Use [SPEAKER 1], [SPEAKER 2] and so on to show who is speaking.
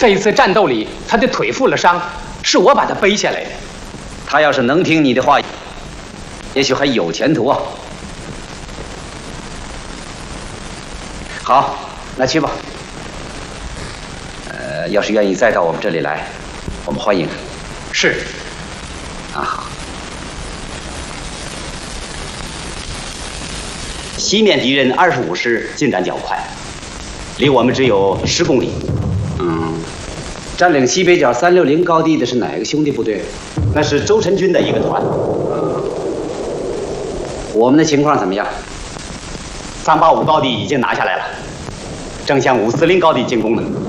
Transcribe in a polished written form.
[SPEAKER 1] 这一次战斗里，他的腿负了伤，是我把他背下来的。
[SPEAKER 2] 他要是能听你的话，也许还有前途啊。好，那去吧。要是愿意再到我们这里来，我们欢迎。
[SPEAKER 1] 是。
[SPEAKER 2] 啊，好。西面敌人25师进展较快，离我们只有10公里。占领西北角360高地的是哪个兄弟部队？那是周晨军的一个团。我们的情况怎么样？385高地已经拿下来了，正向540高地进攻呢。